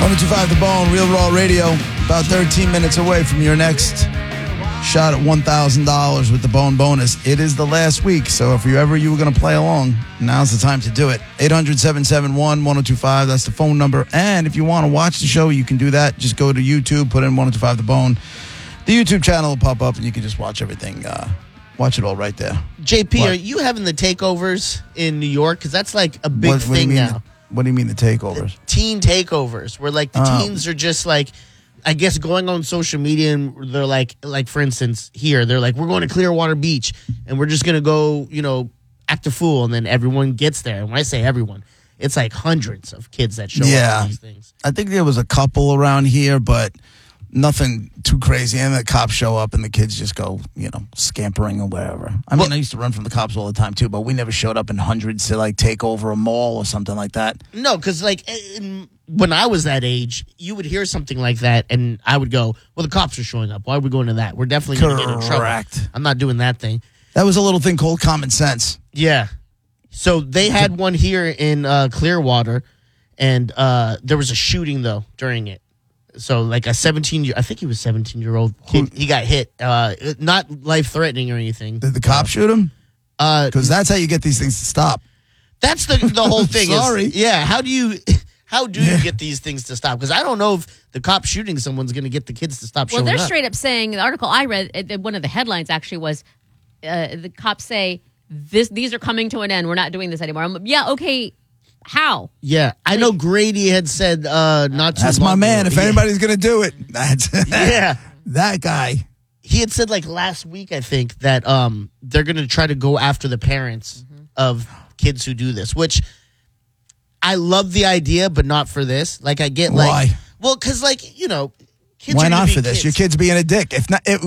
1025 The Bone, Real Raw Radio. About 13 minutes away from your next shot at $1,000 with the Bone bonus. It is the last week, so if you were going to play along, now's the time to do it. 800-771-1025, that's the phone number. And if you want to watch the show, you can do that. Just go to YouTube, put in 1025 The Bone. The YouTube channel will pop up, and you can just watch everything. Watch it all right there. JP, What? Are you having the takeovers in New York? Because that's like a big thing now. What do you mean the takeovers? Teen takeovers, where like the teens are just like, I guess, going on social media and they're like for instance, here, they're like, we're going to Clearwater Beach and we're just going to go, act a fool. And then everyone gets there. And when I say everyone, it's like hundreds of kids that show up to these things. I think there was a couple around here, but nothing too crazy. And the cops show up and the kids just go, scampering or wherever. I used to run from the cops all the time too, but we never showed up in hundreds to like take over a mall or something like that. No, because like when I was that age, you would hear something like that and I would go, well, the cops are showing up. Why are we going to that? We're definitely going to get in trouble. Correct. I'm not doing that thing. That was a little thing called common sense. Yeah. So they had one here in Clearwater, and there was a shooting, though, during it. So, like a 17-year-old kid, he got hit. Not life-threatening or anything. Did the cop shoot him? Because that's how you get these things to stop. That's the whole thing. Sorry. How do you get these things to stop? Because I don't know if the cop shooting someone's going to get the kids to stop showing up. Well, they're straight up saying, the article I read, one of the headlines actually was, the cops say, these are coming to an end. We're not doing this anymore. Yeah, okay. How? Yeah, I know Grady had said not too That's long my man. ago. If anybody's going to do it, that's that guy. He had said like last week, I think, that they're going to try to go after the parents of kids who do this, which I love the idea, but not for this. Like I get like, why? Well, because like, kids Why are not be for this? kids. Your kid's being a dick.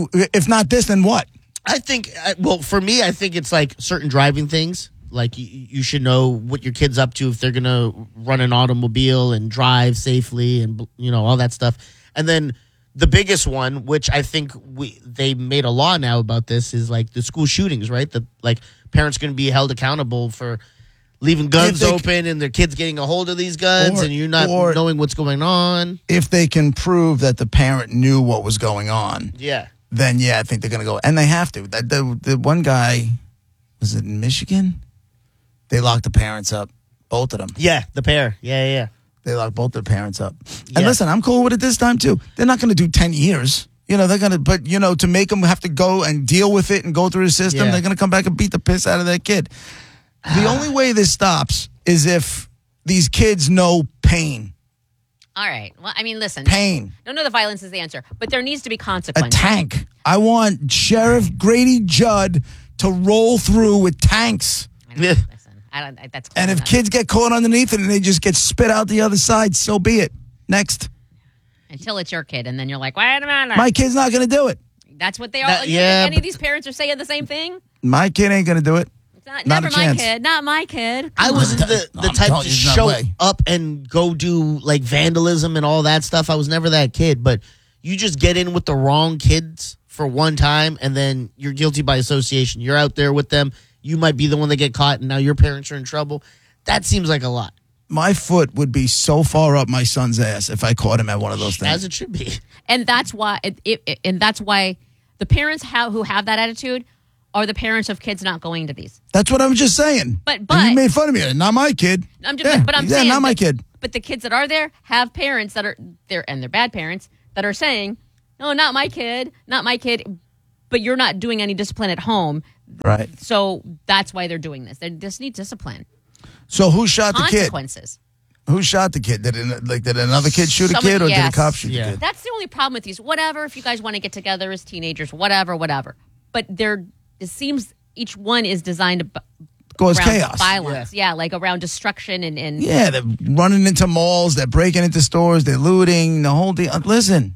If not this, then what? I think, for me, I think it's like certain driving things. Like you should know what your kid's up to if they're going to run an automobile and drive safely and, all that stuff. And then the biggest one, which I think they made a law now about this, is like the school shootings, right? The like parents going to be held accountable for leaving guns open and their kids getting a hold of these guns and you're not knowing what's going on. If they can prove that the parent knew what was going on. Yeah. Then, I think they're going to go. And they have to. The one guy, was it in Michigan? They locked the parents up, both of them. Yeah, the pair. Yeah. They locked both their parents up. And listen, I'm cool with it this time, too. They're not going to do 10 years. They're going to, but, to make them have to go and deal with it and go through the system, they're going to come back and beat the piss out of that kid. The only way this stops is if these kids know pain. All right. Well, I mean, listen. Pain. Don't know the violence is the answer, but there needs to be A consequences. tank. I want Sheriff Grady Judd to roll through with tanks. Listen, that's And if enough. kids get caught underneath it and they just get spit out the other side, so be it. Next. Until it's your kid, and then you're like, wait a minute. My kid's not going to do it. That's what they all. Yeah, any of these parents are saying the same thing. My kid ain't going to do it. It's not Not never a my chance. kid. Not my kid. I wasn't the I'm type telling to you, there's no show way. up and go do like vandalism and all that stuff. I was never that kid, but you just get in with the wrong kids for one time and then you're guilty by association. You're out there with them. You might be the one that get caught and now your parents are in trouble. That seems like a lot. My foot would be so far up my son's ass if I caught him at one of those things. As it should be. And that's why. And that's why the parents who have that attitude are the parents of kids not going to these. That's what I was just saying. But And you made fun of me. Not my kid. I'm saying, not my kid. But the kids that are there have parents that are there, and they're bad parents that are saying, "No, not my kid, not my kid." But you're not doing any discipline at home, Right. so that's why they're doing this. They just need discipline, So who shot the kid? consequences. Who shot the kid? Did another kid shoot a Somebody- kid, or did yes. a cop shoot Yeah. the kid? That's the only problem with these. Whatever, if you guys want to get together as teenagers, whatever. But it seems each one is designed to Cause around chaos. violence. Yeah, like around destruction and Yeah, they're running into malls. They're breaking into stores. They're looting. The whole deal. Listen,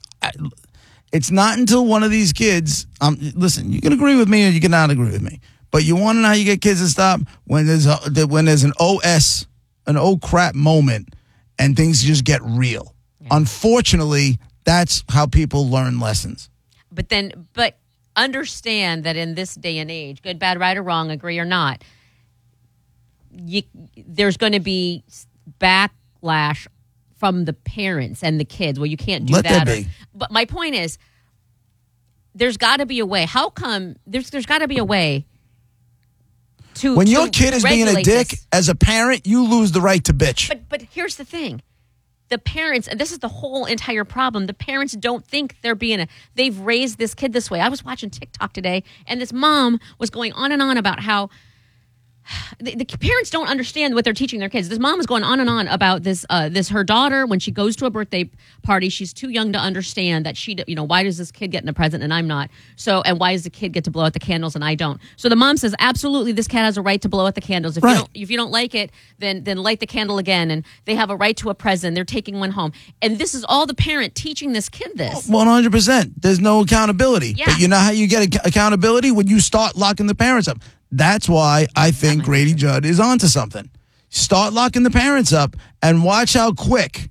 it's not until one of these kids. Listen, you can agree with me or you cannot agree with me. But you want to know how you get kids to stop when there's an an oh crap moment, and things just get real. Yeah. Unfortunately, that's how people learn lessons. But understand that in this day and age, good, bad, right, or wrong, agree or not, there's going to be backlash from the parents and the kids. Well, you can't do Let that. there be. But my point is, there's got to be a way. How come there's got to be a way to When to your kid is being a regulate dick, this? as a parent, you lose the right to bitch. But here's the thing. The parents, and this is the whole entire problem, the parents don't think they're they've raised this kid this way. I was watching TikTok today, and this mom was going on and on about how the parents don't understand what they're teaching their kids. This mom was going on and on about this her daughter, when she goes to a birthday party, she's too young to understand that why does this kid get in a present and I'm not? So, and why does the kid get to blow out the candles and I don't? So the mom says, absolutely, this kid has a right to blow out the candles. If you don't like it, then light the candle again. And they have a right to a present. They're taking one home. And this is all the parent teaching this kid this. 100%. There's no accountability. Yeah. But you know how you get accountability? When you start locking the parents up. That's why I think Grady Judd is onto something. Start locking the parents up and watch how quick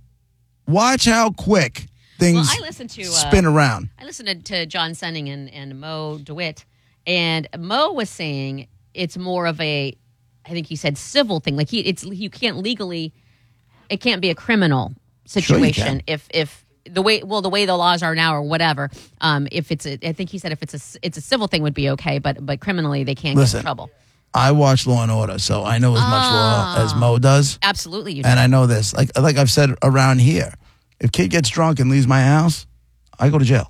things I listened to spin around. I listened to John Senning and Mo DeWitt, and Mo was saying it's more of I think he said civil thing. Like you can't legally, it can't be a criminal situation if the way the laws are now or whatever. If it's I think he said if it's a civil thing would be okay, but criminally they can't get in trouble. I watch Law and Order, so I know as much law as Mo does. Absolutely, you do. And I know this. Like I've said around here, if kid gets drunk and leaves my house, I go to jail.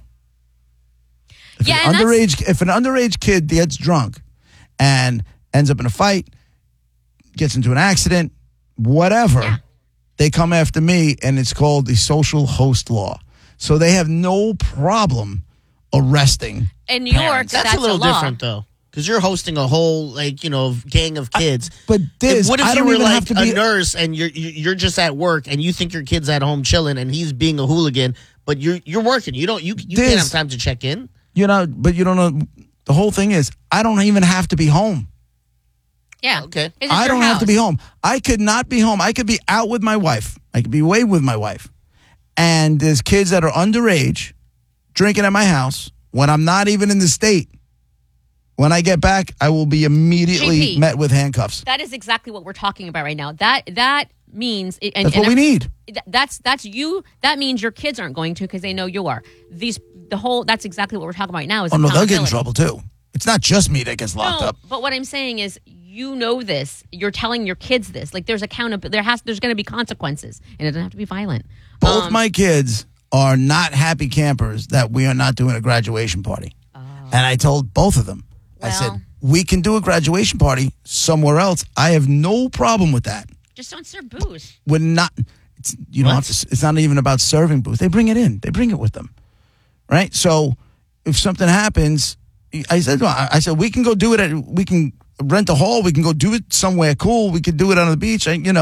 If an underage kid gets drunk and ends up in a fight, gets into an accident, whatever, they come after me, and it's called the social host law. So they have no problem arresting. In New York, parents. That's a little different, though. Because you're hosting a whole, gang of kids. But what if I you don't were even like have to a be nurse and you're just at work and you think your kid's at home chilling and he's being a hooligan, but you're working. You can't have time to check in. But you don't know. The whole thing is, I don't even have to be home. Yeah. Okay. I don't have to be home. I could not be home. I could be out with my wife. I could be away with my wife. And there's kids that are underage drinking at my house when I'm not even in the state. When I get back, I will be immediately GP, met with handcuffs. That is exactly what we're talking about right now. That means That's what we need. That's you. That means your kids aren't going to because they know you are. That's exactly what we're talking about right now. Is Oh no, they'll get in accountability. trouble too. It's not just me that gets locked up. But what I'm saying is, you know this. You're telling your kids this. Like there's accountability. There's going to be consequences, and it doesn't have to be violent. Both my kids are not happy campers that we are not doing a graduation party. And I told both of them. I said, we can do a graduation party somewhere else. I have no problem with that. Just don't serve booze. We're not. You don't have to. It's not even about serving booze. They bring it in. They bring it with them, right? So if something happens, I said we can go do it. We can rent a hall. We can go do it somewhere cool. We could do it on the beach.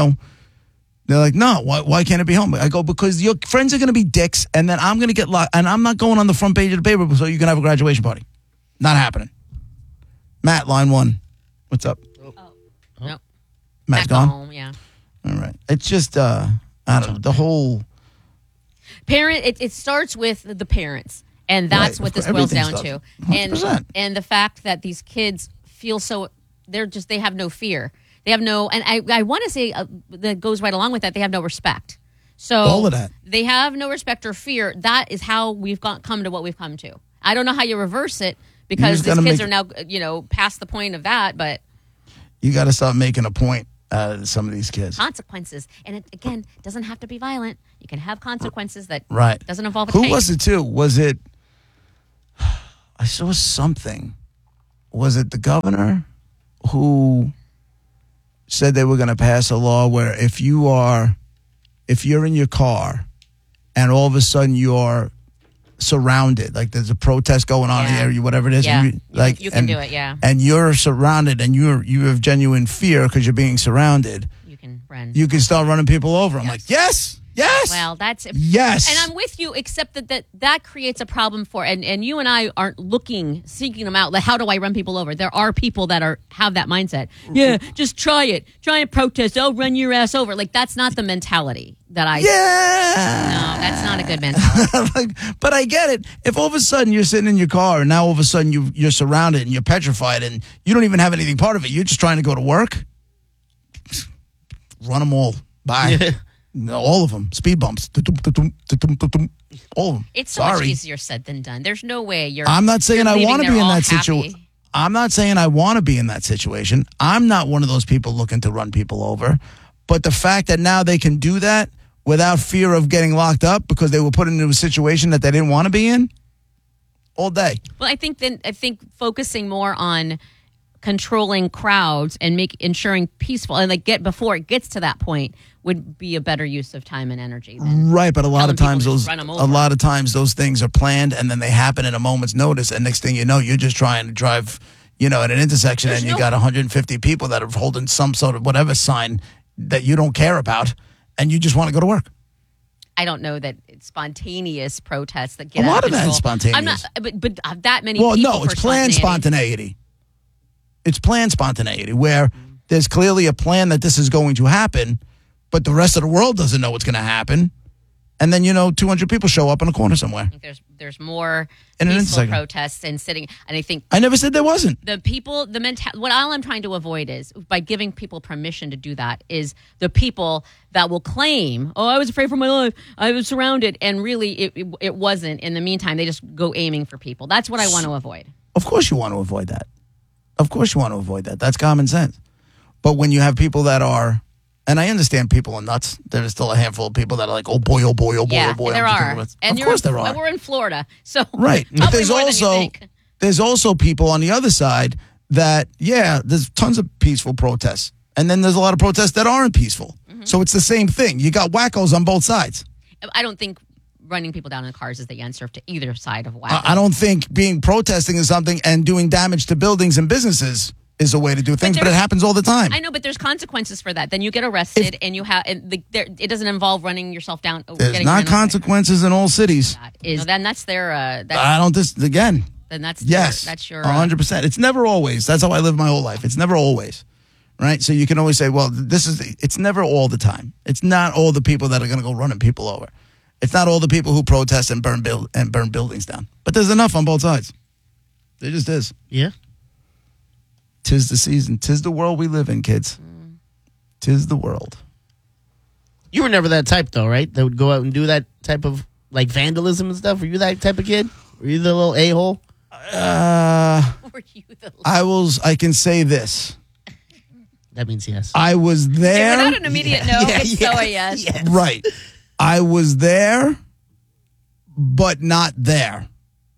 They're like, no. Why can't it be home? I go, because your friends are going to be dicks, and then I'm going to get locked, and I'm not going on the front page of the paper so you can have a graduation party. Not happening. Matt, line 1. What's up? No. Matt's Back gone? home, yeah. All right. It's just, I don't know, the whole... Parent, it starts with the parents, and that's Right, what this everything boils down to. starts- 100%. And the fact that these kids feel so, they have no fear. They have no, and I want to say that goes right along with that, they have no respect. So All of that. They have no respect or fear. That is how we've come to what we've come to. I don't know how you reverse it, because just these gotta kids make- are now, past the point of that, but You got to start making a point out of some of these kids. consequences. And it, again, doesn't have to be violent. You can have consequences that Right. doesn't involve a Who tank. was it too? Was it... I saw something. Was it the governor who said they were going to pass a law where if you're in your car and all of a sudden you're surrounded, like there's a protest going on in the area, whatever it is, Yeah. and You can do it, yeah. and you're surrounded and you have genuine fear because you're being surrounded, You can run. you can start running people over. I'm like, yes. Well, that's Yes. and I'm with you, except that creates a problem and you and I aren't seeking them out. Like, how do I run people over? There are people that have that mindset. Yeah, just try it. Try and protest. Oh, run your ass over. Like, that's not the mentality that I. Yeah. No, that's not a good mentality. But I get it. If all of a sudden you're sitting in your car and now all of a sudden you're surrounded and you're petrified and you don't even have anything part of it, you're just trying to go to work. Run them all. Bye. No, all of them. Speed bumps. All of them. It's so much Sorry. easier said than done. There's no way you're. I'm not saying you're I leaving want to there be in all that happy. situation. I'm not saying I want to be in that situation. I'm not one of those people looking to run people over. But the fact that now they can do that without fear of getting locked up because they were put into a situation that they didn't want to be in, all day. Well, I think focusing more on controlling crowds and ensuring peaceful and before it gets to that point would be a better use of time and energy. Than Right, but a lot of telling times people to just run 'em over. those things are planned and then they happen at a moment's notice, and next thing you know, you're just trying to drive, at an intersection and you got 150 people that are holding some sort of whatever sign that you don't care about, and you just want to go to work. I don't know that it's spontaneous protests that get A out lot of that control. is spontaneous. I'm not, but that many Well, people no, it's for planned spontaneity. It's planned spontaneity where there's clearly a plan that this is going to happen, but the rest of the world doesn't know what's going to happen. And then, 200 people show up in a corner somewhere. I think there's more In an peaceful intersection. protests and sitting, and I think I never said there wasn't. the people, what all I'm trying to avoid is by giving people permission to do that is the people that will claim, oh, I was afraid for my life, I was surrounded, and really it wasn't. In the meantime, they just go aiming for people. That's what I want to avoid. Of course you want to avoid that. Of course you want to avoid that. That's common sense. But when you have people that are, and I understand people are nuts, there's still a handful of people that are like, oh boy, oh boy, oh boy, Yeah, oh boy. there are. And Of course there are. We're in Florida, so Right. But probably more than you think. there's also people on the other side that, there's tons of peaceful protests. And then there's a lot of protests that aren't peaceful. Mm-hmm. So it's the same thing. You got wackos on both sides. I don't think running people down in cars is the answer to either side of whack. I don't think protesting is something and doing damage to buildings and businesses is a way to do things, but it happens all the time. I know, but there's consequences for that. Then you get arrested, and you have. It doesn't involve running yourself down. There's not consequences in all cities. Then that's their. I don't. Again. Then that's Yes, that's your 100%. It's never always. That's how I live my whole life. It's never always, right? So you can always say, well, it's never all the time. It's not all the people that are going to go running people over. It's not all the people who protest and burn buildings down. But there's enough on both sides. There just is. Yeah. 'Tis the season. 'Tis the world we live in, kids. 'Tis the world. You were never that type, though, right? That would go out and do that type of vandalism and stuff. Were you that type of kid? Were you the little a-hole? Were you the? I can say this. That means yes. I was there. Without an immediate no, it's so a yes. Yes. Right. I was there, but not there.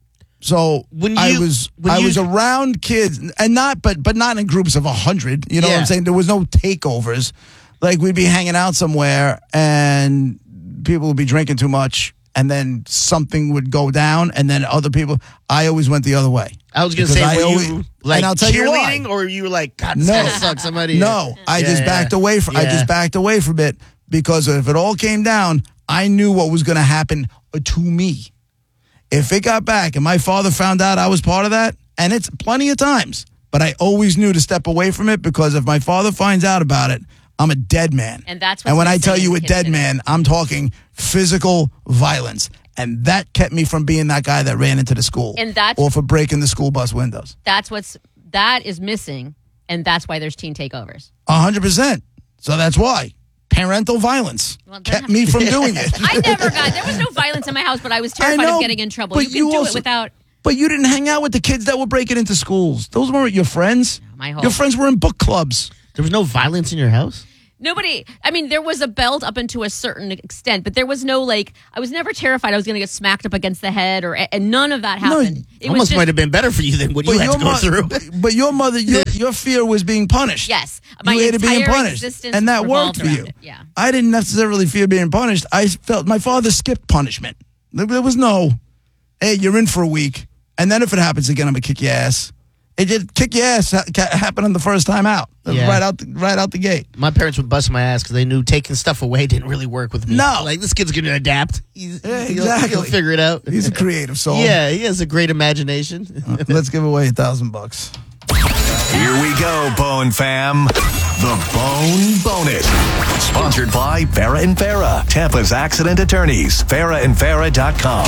So I was around kids, and but not in groups of 100. You know what I'm saying? There was no takeovers. Like we'd be hanging out somewhere, and people would be drinking too much, and then something would go down, and then other people. I always went the other way. I was going to say, were you and I'll tell you why. cheerleading, or you were like, God, this No. guy sucks. Somebody. No, I just backed away from. I just backed away from it because if it all came down, I knew what was going to happen to me. If it got back and my father found out I was part of that, and it's plenty of times, but I always knew to step away from it because if my father finds out about it, I'm a dead man. And that's and when I tell you a kids dead today. man, I'm talking physical violence. And that kept me from being that guy that ran into the school And that's- or for breaking the school bus windows. That is missing, and that's why there's teen takeovers. 100%. So that's why. Parental violence kept me from doing it. There was no violence in my house, but I was terrified of getting in trouble. but You can do also- it without. But you didn't hang out with the kids that were breaking into schools. Those weren't your friends. my whole- Your friends were in book clubs. There was no violence in your house? Nobody, I mean, there was a belt up into a certain extent, but there was no I was never terrified I was going to get smacked up against the head, and none of that happened. It was Almost just, might have been better for you than what you had to go through. But your mother, your fear was being punished. Yes. My You hated being entire punished. existence And that revolved worked for around you. it, yeah. I didn't necessarily fear being punished. I felt my father skipped punishment. There was no, hey, you're in for a week. And then if it happens again, I'm going to kick your ass. It did kick your ass happened on the first time out. Yeah. Right out the gate. My parents would bust my ass because they knew taking stuff away didn't really work with me. No. Like, this kid's going to adapt. Exactly. He'll figure it out. He's a creative soul. Yeah, he has a great imagination. Let's give away $1,000. Here we go, Bone fam. The Bone Bonus. Sponsored by Farah and Farah, Tampa's accident attorneys. FarahandFarah.com.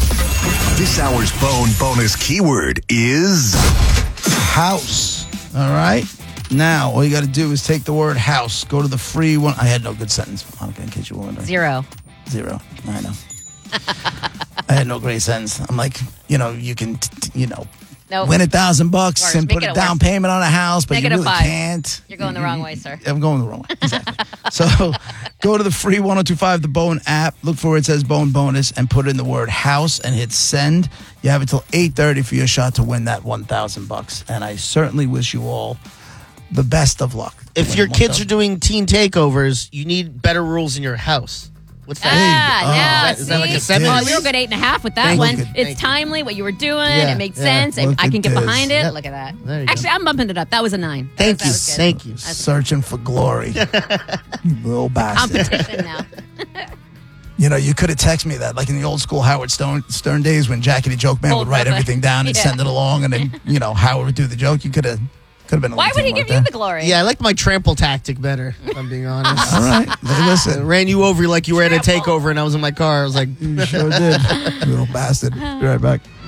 This hour's Bone Bonus keyword is House. All right. Now, all you got to do is take the word house, go to the free one. I had no good sentence, Monica, in case you were wondering. 0. I know. I had no great sentence. I'm like, you can, Nope. win $1,000 Worse. and Make put it a a down worse. payment on a house, but Negative you really 5. can't. You're going the wrong way, sir. I'm going the wrong way. Exactly. So go to the free 1025 The Bone app, look for where it says Bone Bonus, and put in the word house and hit send. You have until 8:30 for your shot to win that $1,000. And I certainly wish you all the best of luck. If your kids are doing teen takeovers, you need better rules in your house. What's that? Yeah, Is that like a see? 7? Oh, you're a good 8.5 with that Thank one. you. It's Thank you. timely, what you were doing. Yeah, It made yeah. sense. Look I can at get this. behind it. Yep. Look at that. There you go. Actually, I'm bumping it up. That was a 9. Thank That you. was good. Thank you. Searching for glory. You little bastard. Competition now. You could have texted me that, like in the old school Howard Stern days when Jackie the Joke Man Old would write brother. everything down and Yeah. send it along, and then, Howard would do the joke. You could have been a Why little would he teamwork give you there. the glory? Yeah, I like my trample tactic better, if I'm being honest. All right. Hey, I listen. ran you over like you were at a Trample. takeover and I was in my car. I was like, You sure did. Little bastard. Be right back.